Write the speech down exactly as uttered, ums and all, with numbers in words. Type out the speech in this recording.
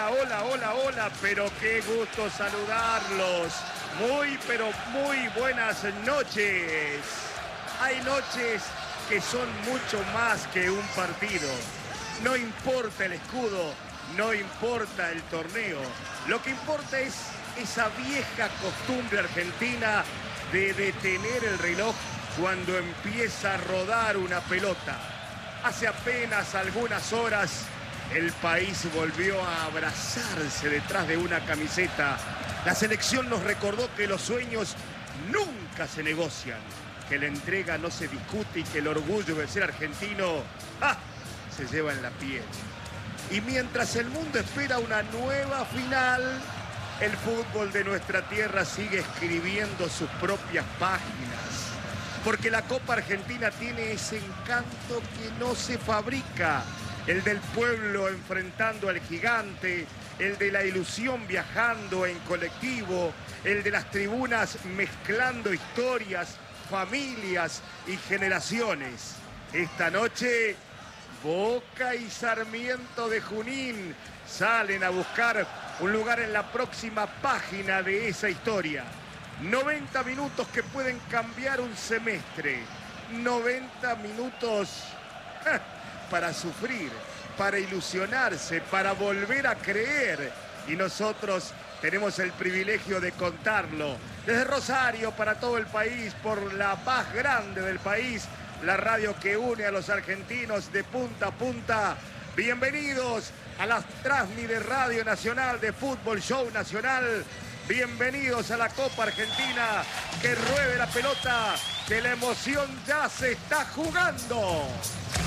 hola, hola, hola, pero qué gusto saludarlos. Muy, pero muy buenas noches. Hay noches que son mucho más que un partido. No importa el escudo, no importa el torneo. Lo que importa es esa vieja costumbre argentina de detener el reloj cuando empieza a rodar una pelota. Hace apenas algunas horas el país volvió a abrazarse detrás de una camiseta. La selección nos recordó que los sueños nunca se negocian, que la entrega no se discute y que el orgullo de ser argentino ¡ah!, se lleva en la piel. Y mientras el mundo espera una nueva final, el fútbol de nuestra tierra sigue escribiendo sus propias páginas. Porque la Copa Argentina tiene ese encanto que no se fabrica. El del pueblo enfrentando al gigante, el de la ilusión viajando en colectivo, el de las tribunas mezclando historias, familias y generaciones. Esta noche, Boca y Sarmiento de Junín salen a buscar un lugar en la próxima página de esa historia. noventa minutos que pueden cambiar un semestre. noventa minutos para sufrir, para ilusionarse, para volver a creer. Y nosotros tenemos el privilegio de contarlo. Desde Rosario para todo el país, por la más grande del país, la radio que une a los argentinos de punta a punta. Bienvenidos a la Transmi de Radio Nacional de Fútbol Show Nacional. Bienvenidos a la Copa Argentina. Que ruede la pelota, que la emoción ya se está jugando.